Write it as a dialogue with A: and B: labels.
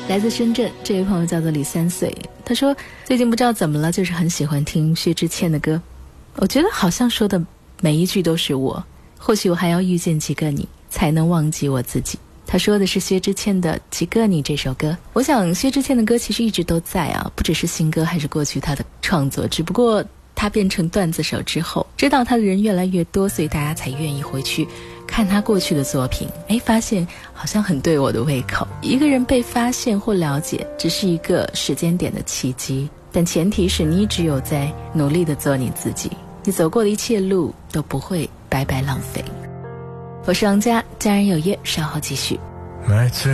A: 来自深圳，这位朋友叫做李三岁，他说最近不知道怎么了，就是很喜欢听薛之谦的歌，我觉得好像说的每一句都是我，或许我还要遇见几个你才能忘记我自己。他说的是薛之谦的《几个你》这首歌。我想薛之谦的歌其实一直都在啊，不只是新歌，还是过去他的创作，只不过他变成段子手之后，知道他的人越来越多，所以大家才愿意回去看他过去的作品，发现好像很对我的胃口。一个人被发现或了解只是一个时间点的契机，但前提是你只有在努力地做你自己，你走过的一切路都不会白白浪费。我是王佳，家人有约，稍后继续。
B: 买醉